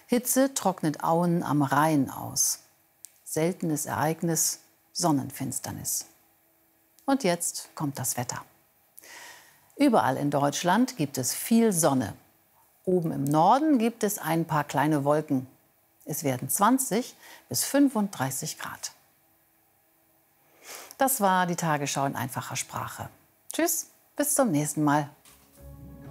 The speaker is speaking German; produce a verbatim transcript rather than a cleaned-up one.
Hitze trocknet Auen am Rhein aus. Seltenes Ereignis, Sonnenfinsternis. Und jetzt kommt das Wetter. Überall in Deutschland gibt es viel Sonne. Oben im Norden gibt es ein paar kleine Wolken. Es werden zwanzig bis fünfunddreißig Grad. Das war die Tagesschau in einfacher Sprache. Tschüss, bis zum nächsten Mal.